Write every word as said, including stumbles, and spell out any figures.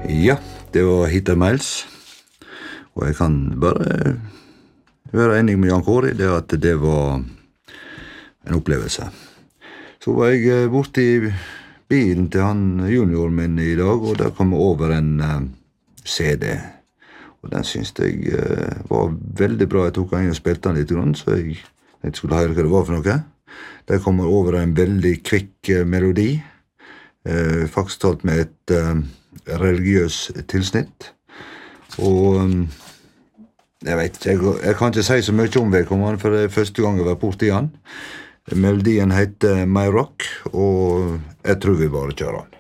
Ja, det var Heather Miles, og jeg kan bare være enig med Jan Kåre i det at det var en opplevelse. Så var jeg borte i bilen til han junioren min i dag, og der kom jeg over en uh, C D. Og den synes jeg uh, var veldig bra. Jeg tok den inn og spilte den litt grunn, så jeg, jeg skulle høre hva det var for noe. Der kom jeg over en veldig kvikk uh, melodi, uh, faktisk talt med et uh, religiøs tilsnitt. Og um, jeg vet ikke, jeg, jeg kan ikke si så mye om vedkommende, for det er første gang jeg var borte i han. Melodien heter My Rock, og jeg tror vi bare kjører den.